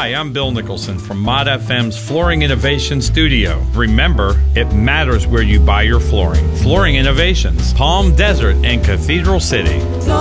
Hi, I'm Bill Nicholson from Mod FM's Flooring Innovation Studio. Remember, it matters where you buy your flooring. Flooring Innovations, Palm Desert and Cathedral City.